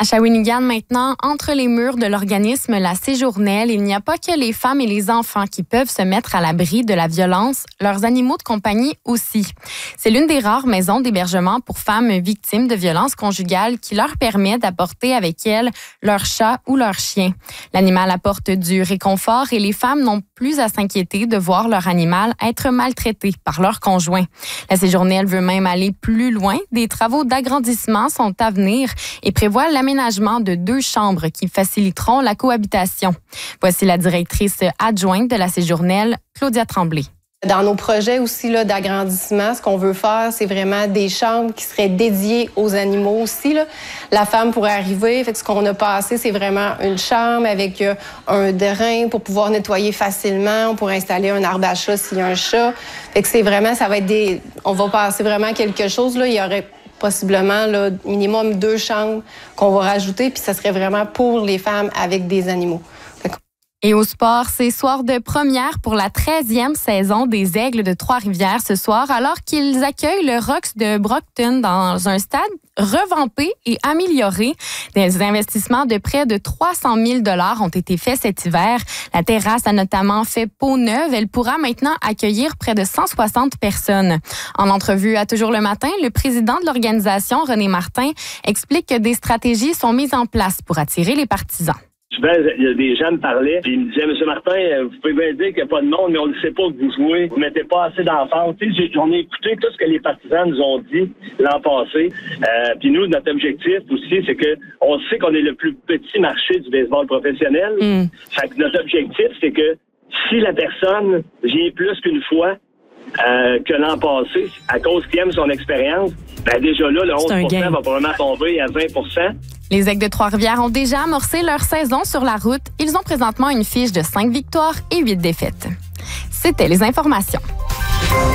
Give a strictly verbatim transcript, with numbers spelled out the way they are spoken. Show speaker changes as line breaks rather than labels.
À Shawinigan, maintenant, entre les murs de l'organisme La Séjournelle, il n'y a pas que les femmes et les enfants qui peuvent se mettre à l'abri de la violence, leurs animaux de compagnie aussi. C'est l'une des rares maisons d'hébergement pour femmes victimes de violences conjugales qui leur permet d'apporter avec elles leur chat ou leur chien. L'animal apporte du réconfort et les femmes n'ont plus à s'inquiéter de voir leur animal être maltraité par leur conjoint. La Séjournelle veut même aller plus loin. Des travaux d'agrandissement sont à venir et prévoit l'aménagement de deux chambres qui faciliteront la cohabitation. Voici la directrice adjointe de la Séjournelle, Claudia Tremblay.
Dans nos projets aussi là, d'agrandissement, ce qu'on veut faire, c'est vraiment des chambres qui seraient dédiées aux animaux aussi. Là. La femme pourrait arriver, fait que ce qu'on a passé, c'est vraiment une chambre avec euh, un drain pour pouvoir nettoyer facilement. On pourrait installer un arbre à chat s'il y a un chat. Fait que c'est vraiment, ça va être des... On va passer vraiment quelque chose, là. Il y aurait possiblement là, minimum deux chambres qu'on va rajouter, puis ça serait vraiment pour les femmes avec des animaux.
Et au sport, c'est soir de première pour la treizième saison des Aigles de Trois-Rivières ce soir, alors qu'ils accueillent le Rox de Brockton dans un stade revampé et amélioré. Des investissements de près de trois cent mille dollars ont été faits cet hiver. La terrasse a notamment fait peau neuve. Elle pourra maintenant accueillir près de cent soixante personnes. En entrevue à Toujours le matin, le président de l'organisation, René Martin, explique que des stratégies sont mises en place pour attirer les partisans.
Souvent, il y a des gens me parlaient, puis ils me disaient, Monsieur Martin, vous pouvez bien dire qu'il n'y a pas de monde, mais on ne sait pas que vous jouez, vous ne mettez pas assez d'enfants. Tu sais, on a écouté tout ce que les partisans nous ont dit l'an passé. Euh, puis nous, notre objectif aussi, c'est que on sait qu'on est le plus petit marché du baseball professionnel. Mm. Fait que notre objectif, c'est que si la personne vient plus qu'une fois euh, que l'an passé, à cause qu'il aime son expérience, ben déjà là, le onze pour cent va probablement tomber à vingt pour cent.
Les Aigles de Trois-Rivières ont déjà amorcé leur saison sur la route. Ils ont présentement une fiche de cinq victoires et huit défaites. C'était les informations.